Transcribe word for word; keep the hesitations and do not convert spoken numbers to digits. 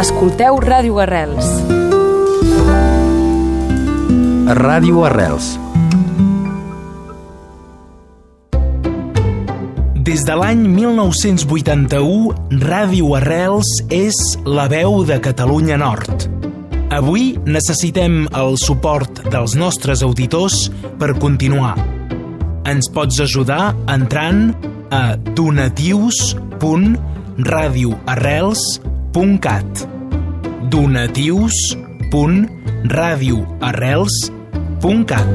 Escolteu Ràdio Arrels. Ràdio Arrels. Des de l'any mil nou-cents vuitanta-u, Ràdio Arrels és la veu de Catalunya Nord. Avui necessitem el suport dels nostres auditors per continuar. Ens pots ajudar entrant a donatius punt radio arrels punt cat donatius punt radio arrels punt cat